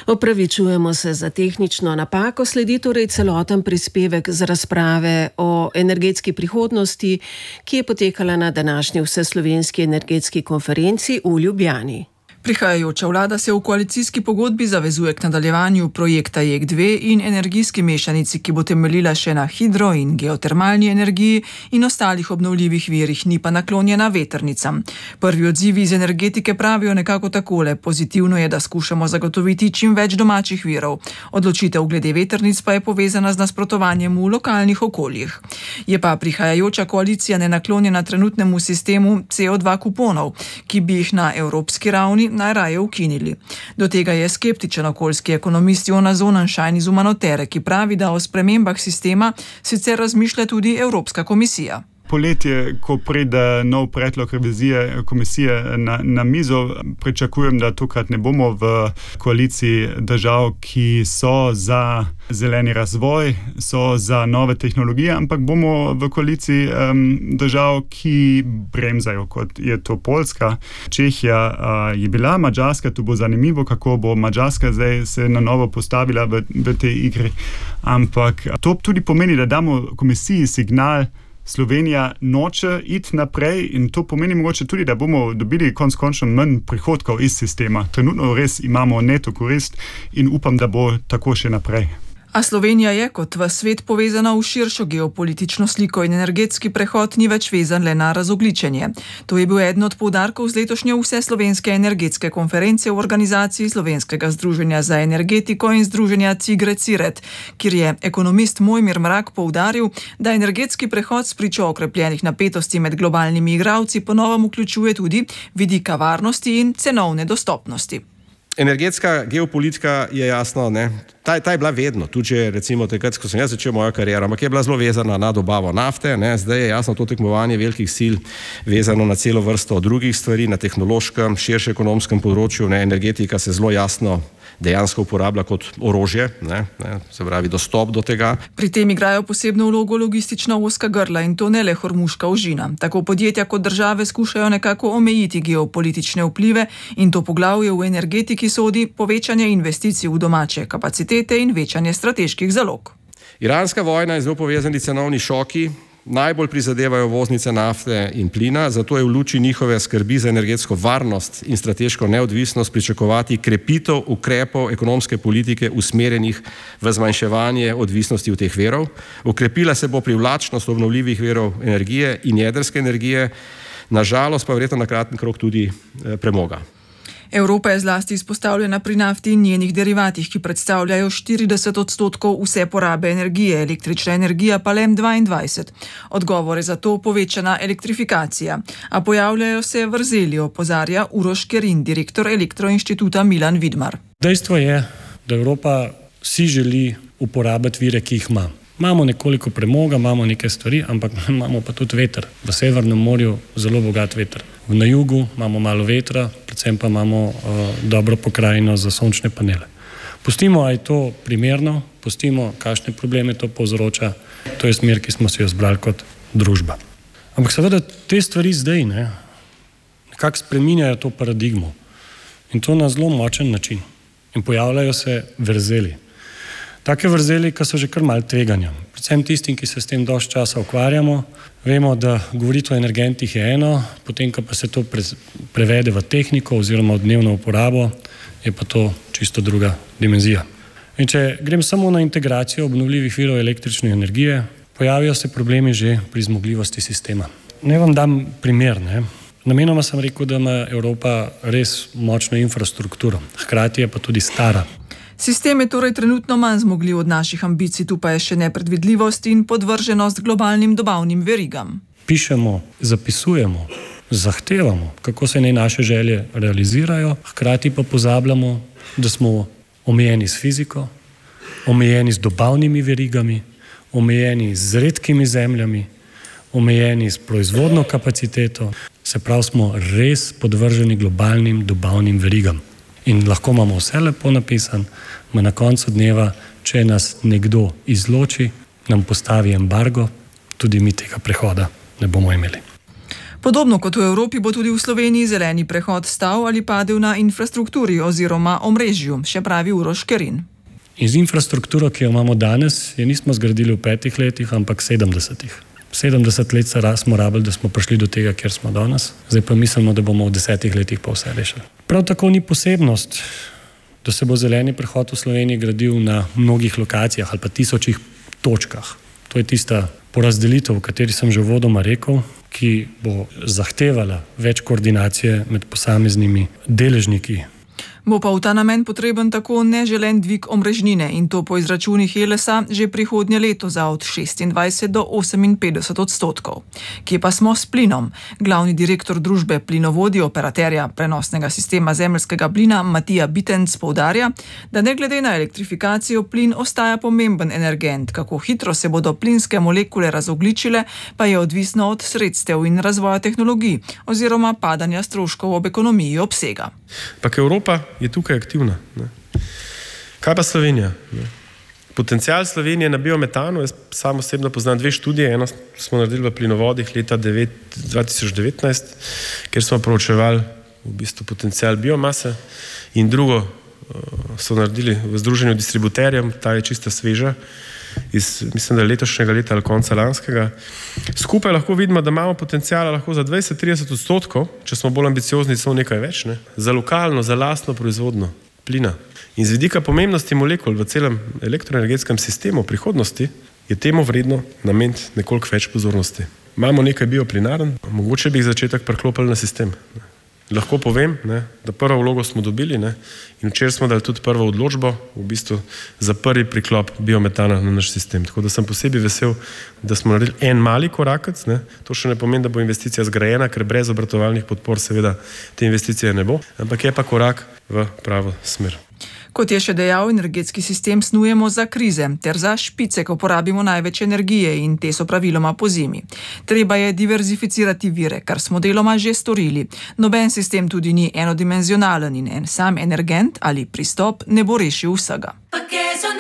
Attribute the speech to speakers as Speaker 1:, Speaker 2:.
Speaker 1: Opravičujemo se za tehnično napako, sledi torej celoten prispevek z razprave o energetski prihodnosti, ki je potekala na današnji vseslovenski energetski konferenci v Ljubljani.
Speaker 2: Prihajajoča vlada se v koalicijski pogodbi zavezuje k nadaljevanju projekta JEK2 in energijski mešanici, ki bo temeljila še na hidro- in geotermalni energiji in ostalih obnovljivih virih, ni pa naklonjena vetrnicam. Prvi odzivi iz energetike pravijo nekako takole: pozitivno je, da skušamo zagotoviti čim več domačih virov. Odločitev glede vetrnic pa je povezana z nasprotovanjem v lokalnih okoljih. Je pa prihajajoča koalicija nenaklonjena trenutnemu sistemu CO2 kuponov, ki bi jih na evropski ravni najraje ukinili. Do tega je skeptičen okoljski ekonomist Jonas Sonnenschein iz Umanotere, ki pravi, da o spremembah sistema sicer razmišlja tudi Evropska komisija.
Speaker 3: Poletje, ko pride nov predlog revizije komisije na mizo, pričakujem, da tokrat ne bomo v koaliciji držav, ki so za zeleni razvoj, so za nove tehnologije, ampak bomo v koaliciji držav, ki bremzajo, kot je to Poljska. Čehija je bila, Madžarska, tu bo zanimivo, kako bo Madžarska zdaj se na novo postavila v tej igri. Ampak to tudi pomeni, da damo komisiji signal, Slovenija noče iti naprej, in to pomeni mogoče tudi, da bomo dobili končno manj prihodkov iz sistema. Trenutno res imamo neto korist in upam, da bo tako še naprej.
Speaker 2: A Slovenija je kot v svet povezana v širšo geopolitično sliko in energetski prehod ni več vezan le na razogljičenje. To je bil eden od poudarkov z letošnje vseslovenske energetske konference v organizaciji Slovenskega združenja za energetiko in združenja Cigre-Ciret, kjer je ekonomist Mojmir Mrak poudaril, da energetski prehod spričo okrepljenih napetosti med globalnimi igralci ponovno vključuje tudi vidika varnosti in cenovne dostopnosti.
Speaker 4: Energetska geopolitika je jasno, ta je bila vedno, tudi če recimo takrat, ko sem jaz začel mojo kariero, ampak je bila zelo vezana na dobavo nafte, zdaj je jasno to tekmovanje velikih sil vezano na celo vrsto drugih stvari, na tehnološkem, širšem ekonomskem področju, energetika se zelo jasno dejansko uporablja kot orožje, se pravi dostop do tega.
Speaker 2: Pri tem igrajo posebno vlogo logistična ozka grla in to ne le Hormuška ožina. Tako podjetja kot države skušajo nekako omejiti geopolitične vplive in to poglavje v energetiki sodi povečanje investicij v domače kapacitete in večanje strateških zalog.
Speaker 4: Iranska vojna je zelo povezani cenovni šoki, najbolj prizadevajo voznice nafte in plina, zato je v luči njihove skrbi za energetsko varnost in strateško neodvisnost pričakovati krepitev ukrepov ekonomske politike usmerjenih v zmanjševanje odvisnosti od teh virov. Okrepila se bo privlačnost obnovljivih virov energije in jedrske energije, nažalost pa verjetno na kratek rok tudi premoga.
Speaker 2: Evropa je zlasti izpostavljena pri nafti in njenih derivatih, ki predstavljajo 40% vse porabe energije, električna energija pa le 22%. Odgovor je za to povečana elektrifikacija. A pojavljajo se vrzeli, opozarja Uroš Kerin, direktor Elektroinštituta Milan Vidmar.
Speaker 5: Dejstvo je, da Evropa si želi uporabiti vire, ki jih ima. Imamo nekoliko premoga, imamo neke stvari, ampak imamo pa tudi veter. V Severnem morju zelo bogat veter. Na jugu imamo malo vetra, predvsem pa imamo dobro pokrajino za sončne panele. Pustimo, ali je to primerno, pustimo, kakšne probleme to povzroča. To je smer, ki smo si jo zbrali kot družba. Ampak seveda te stvari zdaj nekako spreminjajo to paradigmo. In to na zelo močen način. In pojavljajo se vrzeli. Take vrzeli, ki so že kar malo tveganja. Predvsem tistim, ki se s tem dosti časa ukvarjamo, vemo, da govoriti o energentih je eno, potem, ko pa se to prevede v tehniko oziroma v dnevno uporabo, je pa to čisto druga dimenzija. In če grem samo na integracijo obnovljivih virov električne energije, pojavijo se problemi že pri zmogljivosti sistema. Naj vam dam primer, Namenoma sem rekel, da ima Evropa res močno infrastrukturo, hkrati je pa tudi stara.
Speaker 2: Sistem je torej trenutno manj zmogljiv od naših ambicij, tu pa je še nepredvidljivost in podvrženost globalnim dobavnim verigam.
Speaker 5: Pišemo, zapisujemo, zahtevamo, kako se naj naše želje realizirajo, hkrati pa pozabljamo, da smo omejeni s fiziko, omejeni z dobavnimi verigami, omejeni z redkimi zemljami, omejeni s proizvodno kapaciteto, se pravi smo res podvrženi globalnim dobavnim verigam. In lahko imamo vse lepo napisan, na koncu dneva, če nas nekdo izloči, nam postavi embargo, tudi mi tega prehoda ne bomo imeli.
Speaker 2: Podobno kot v Evropi bo tudi v Sloveniji zeleni prehod stal ali padel na infrastrukturi oziroma omrežju, še pravi Uroš Kerin.
Speaker 5: Z infrastrukturo, ki jo imamo danes, je nismo zgradili v 5 letih, ampak 70. 70 let smo rabili, da smo prišli do tega, kjer smo danes. Zdaj pa mislimo, da bomo v 10 letih pa vse rešili. Prav tako ni posebnost, da se bo zeleni prehod v Sloveniji gradil na mnogih lokacijah ali pa 1000 točkah. To je tista porazdelitev, o kateri sem že uvodoma rekel, ki bo zahtevala več koordinacije med posameznimi deležniki.
Speaker 2: Bo pa v ta namen potreben tako neželen dvig omrežnine in to po izračunih Elesa že prihodnje leto za od 26 do 58%. Kje pa smo s plinom? Glavni direktor družbe Plinovodi, operaterja prenosnega sistema zemeljskega plina Matija Bitenc poudarja, da ne glede na elektrifikacijo plin ostaja pomemben energent. Kako hitro se bodo plinske molekule razogličile, pa je odvisno od sredstev in razvoja tehnologij oziroma padanja stroškov ob ekonomiji obsega.
Speaker 6: Pak Evropa je tukaj aktivna. Ne. Kaj pa Slovenija? Ne. Potencial Slovenije na biometanu, jaz sam osebno poznam 2 študije, eno smo naredili v plinovodih leta 2019, kjer smo proučevali v bistvu potencial biomase in drugo so naredili v združenju distributerjem, ta je čista sveža, mislim, da letošnjega leta ali konca lanskega. Skupaj lahko vidimo, da imamo potencijala lahko za 20-30%, če smo bolj ambiciozni, so nekaj več, ne? Za lokalno, za lastno proizvodno plina. In z vidika pomembnosti molekul v celem elektroenergetskem sistemu prihodnosti je temu vredno nameniti nekoliko več pozornosti. Imamo nekaj bioplinarn, mogoče bi jih začetek priklopili na sistem. Lahko povem, ne, da prvo vlogo smo dobili, ne, in včeraj smo dali tudi prvo odločbo v bistvu za prvi priklop biometana na naš sistem. Tako da sem posebej vesel, da smo naredili en mali korakec. Ne. To še ne pomeni, da bo investicija zgrajena, ker brez obratovalnih podpor seveda te investicije ne bo, ampak je pa korak v pravo smer.
Speaker 2: Kot je še dejal, energetski sistem snujemo za krize ter za špice, ko porabimo največ energije in te so praviloma pozimi. Treba je diverzificirati vire, kar smo deloma že storili. Noben sistem tudi ni enodimenzionalen in en sam energent ali pristop ne bo rešil vsega.